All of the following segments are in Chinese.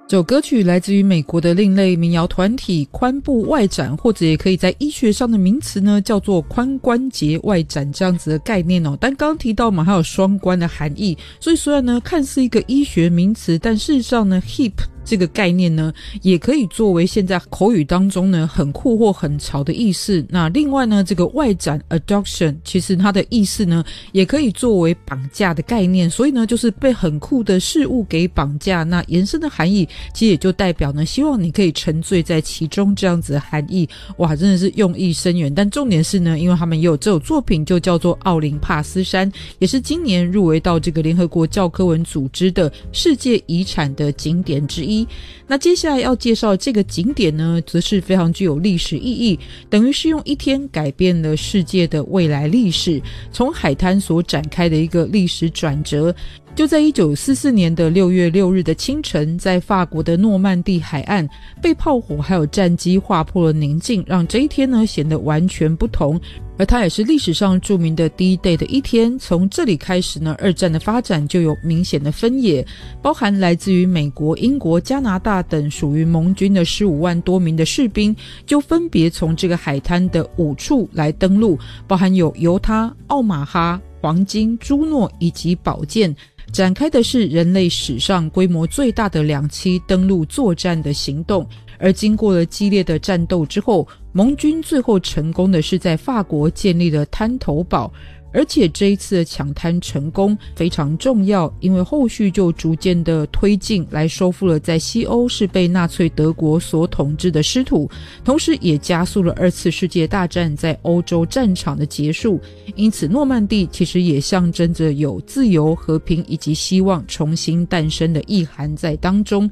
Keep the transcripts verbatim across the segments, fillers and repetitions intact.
这首歌曲来自于美国的另类民谣团体髋部外展，或者也可以在医学上的名词呢叫做髋关节外展这样子的概念哦。但刚刚提到嘛，还有双关的含义，所以虽然呢看似一个医学名词，但事实上呢 hip这个概念呢也可以作为现在口语当中呢很酷或很潮的意思。那另外呢这个外展 abduction 其实它的意思呢也可以作为绑架的概念，所以呢就是被很酷的事物给绑架，那延伸的含义其实也就代表呢希望你可以沉醉在其中这样子的含义。哇，真的是用意深远。但重点是呢，因为他们也有这首作品就叫做奥林帕斯山，也是今年入围到这个联合国教科文组织的世界遗产的景点之一。那接下来要介绍这个景点呢则是非常具有历史意义，等于是用一天改变了世界的未来历史，从海滩所展开的一个历史转折。就在一九四四年的六月六日的清晨，在法国的诺曼底海岸，被炮火还有战机划破了宁静，让这一天呢显得完全不同。而它也是历史上著名的 D-Day 的一天。从这里开始呢，二战的发展就有明显的分野，包含来自于美国、英国、加拿大等属于盟军的十五万多名的士兵，就分别从这个海滩的五处来登陆，包含有犹他、奥马哈、黄金、朱诺以及宝剑，展开的是人类史上规模最大的两栖登陆作战的行动。而经过了激烈的战斗之后，盟军最后成功的是在法国建立了滩头堡，而且这一次的抢滩成功非常重要，因为后续就逐渐的推进来收复了在西欧是被纳粹德国所统治的失土，同时也加速了二次世界大战在欧洲战场的结束。因此诺曼底其实也象征着有自由、和平以及希望重新诞生的意涵在当中。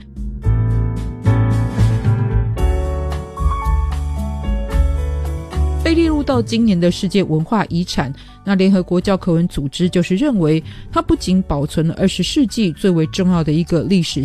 被列入到今年的世界文化遗产，那联合国教科文组织就是认为它不仅保存了二十世纪最为重要的一个历史